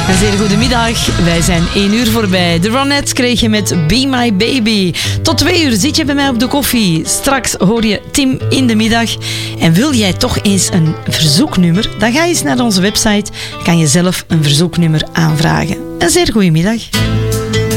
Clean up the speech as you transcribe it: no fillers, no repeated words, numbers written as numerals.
Een zeer goede middag. Wij zijn 1 uur voorbij. De Ronettes kreeg je met Be My Baby. Tot 2 uur zit je bij mij op de koffie. Straks hoor je Tim in de middag. En wil jij toch eens een verzoeknummer? Dan ga je eens naar onze website. Kan je zelf een verzoeknummer aanvragen. Een zeer goede middag.